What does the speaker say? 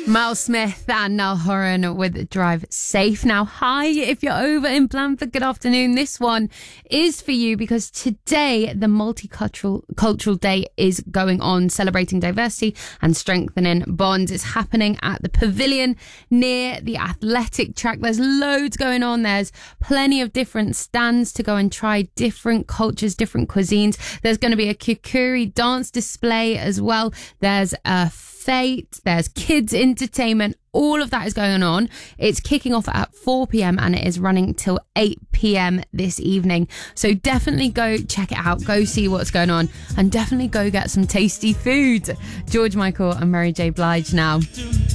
Miles Smith and Niall Horan with Drive Safe. Now, hi, if you're over in Blandford, good afternoon. This one is for you because today the Multicultural Day is going on, celebrating diversity and strengthening bonds. It's happening at the Pavilion near the athletic track. There's loads going on. There's plenty of different stands to go and try different cultures, different cuisines. There's going to be a Kukuri dance display as well. There's a fete, there's kids entertainment, all of that is going on. It's kicking off at 4 p.m. and it is running till 8 p.m. this evening. So definitely go check it out, go see what's going on, and definitely go get some tasty food. George Michael and Mary J. Blige now.